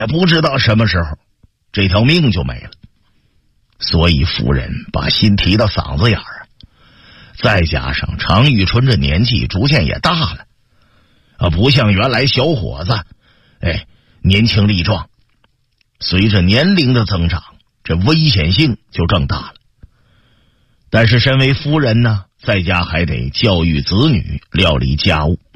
不知道什么时候这条命就没了。所以夫人把心提到嗓子眼儿，再加上常遇春这年纪逐渐也大了不像原来小伙子年轻力壮，随着年龄的增长，这危险性就更大了。但是身为夫人呢，在家还得教育子女，料理家务，